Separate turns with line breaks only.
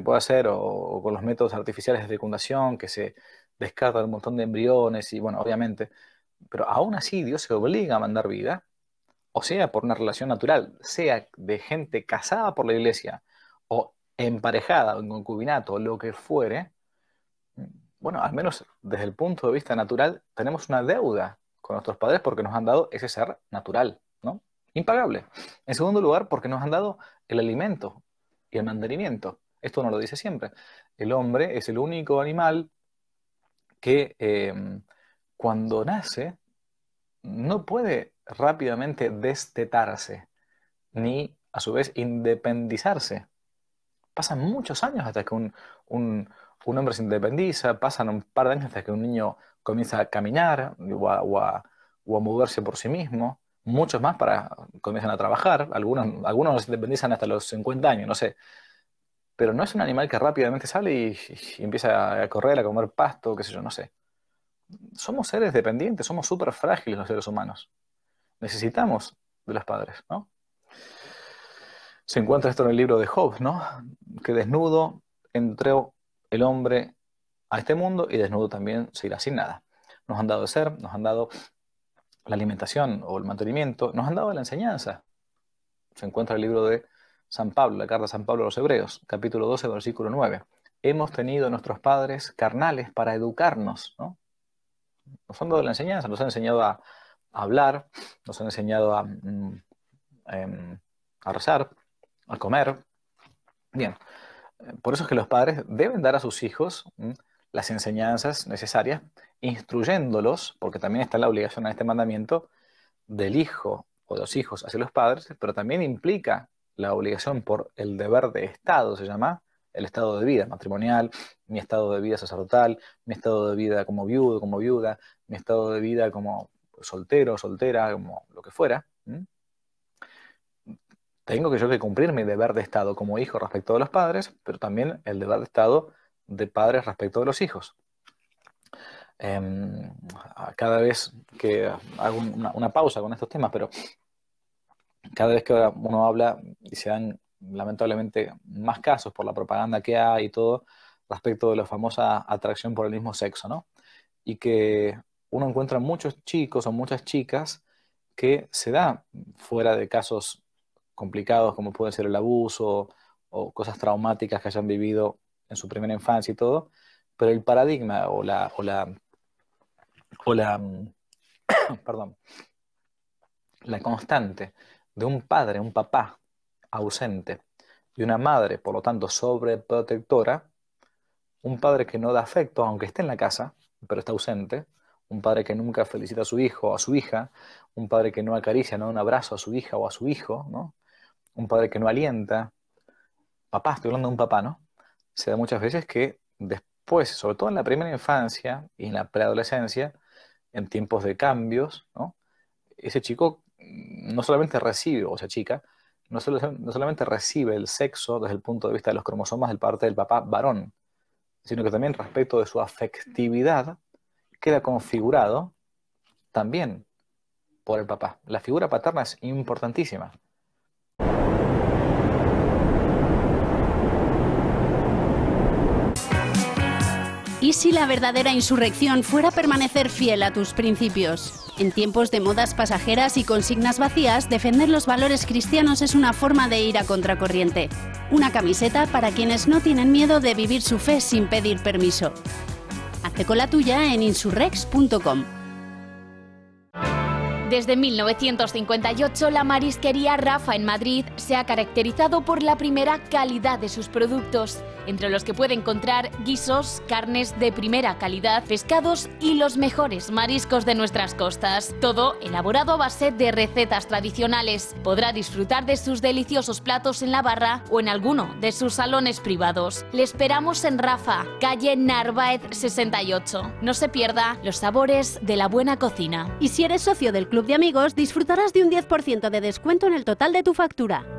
puede hacer, o con los métodos artificiales de fecundación, que se descartan un montón de embriones, y bueno, obviamente, pero aún así Dios se obliga a mandar vida, o sea, por una relación natural, sea de gente casada por la iglesia, o emparejada, o en concubinato, o lo que fuere. Bueno, al menos desde el punto de vista natural, tenemos una deuda con nuestros padres porque nos han dado ese ser natural, ¿no? Impagable. En segundo lugar, porque nos han dado el alimento y el mantenimiento. Esto uno lo dice siempre. El hombre es el único animal que cuando nace no puede rápidamente destetarse, ni a su vez independizarse. Pasan muchos años hasta que un hombre se independiza, pasan un par de años hasta que un niño comienza a caminar o a moverse por sí mismo, muchos más para comienzan a trabajar, algunos se independizan hasta los 50 años, no sé, pero no es un animal que rápidamente sale y empieza a correr, a comer pasto, qué sé yo, no sé. Somos seres dependientes, somos súper frágiles los seres humanos. Necesitamos de los padres, ¿no? Se encuentra esto en el libro de Job, ¿no? Que desnudo entró el hombre a este mundo y desnudo también se irá sin nada. Nos han dado de ser, nos han dado la alimentación o el mantenimiento, nos han dado la enseñanza. Se encuentra el libro de San Pablo, la carta de San Pablo a los Hebreos, capítulo 12, versículo 9. Hemos tenido nuestros padres carnales para educarnos, ¿no? Nos han dado la enseñanza, nos han enseñado a hablar, nos han enseñado a rezar, a comer. Bien, por eso es que los padres deben dar a sus hijos las enseñanzas necesarias, instruyéndolos, porque también está la obligación en este mandamiento del hijo o de los hijos hacia los padres, pero también implica la obligación por el deber de Estado, se llama, el estado de vida matrimonial, mi estado de vida sacerdotal, mi estado de vida como viudo, como viuda, mi estado de vida como soltero, soltera, como lo que fuera. Tengo que yo que cumplir mi deber de Estado como hijo respecto de los padres, pero también el deber de Estado de padres respecto de los hijos. Cada vez que hago una pausa con estos temas, pero cada vez que uno habla y se dan lamentablemente más casos por la propaganda que hay y todo respecto de la famosa atracción por el mismo sexo, ¿no? Y que uno encuentra muchos chicos o muchas chicas que se da fuera de casos complicados como puede ser el abuso o cosas traumáticas que hayan vivido en su primera infancia y todo, pero el paradigma perdón, la constante de un padre, un papá ausente y una madre, por lo tanto, sobreprotectora, un padre que no da afecto, aunque esté en la casa, pero está ausente, un padre que nunca felicita a su hijo o a su hija, un padre que no acaricia, no da un abrazo a su hija o a su hijo, ¿no? Un padre que no alienta. Papá, estoy hablando de un papá, ¿no? Se da muchas veces que después, sobre todo en la primera infancia y en la preadolescencia, en tiempos de cambios, ¿no? Ese chico no solamente recibe, o esa chica, no solamente recibe el sexo desde el punto de vista de los cromosomas de parte del papá varón, sino que también respecto de su afectividad queda configurado también por el papá. La figura paterna es importantísima.
¿Y si la verdadera insurrección fuera permanecer fiel a tus principios? En tiempos de modas pasajeras y consignas vacías, defender los valores cristianos es una forma de ir a contracorriente. Una camiseta para quienes no tienen miedo de vivir su fe sin pedir permiso. Hazte con la tuya en insurrex.com.
Desde 1958, la marisquería Rafa en Madrid se ha caracterizado por la primera calidad de sus productos, entre los que puede encontrar guisos, carnes de primera calidad, pescados y los mejores mariscos de nuestras costas. Todo elaborado a base de recetas tradicionales. Podrá disfrutar de sus deliciosos platos en la barra o en alguno de sus salones privados. Le esperamos en Rafa, calle Narváez 68. No se pierda los sabores de la buena cocina.
Y si eres socio del Club de Amigos, disfrutarás de un 10% de descuento en el total de tu factura.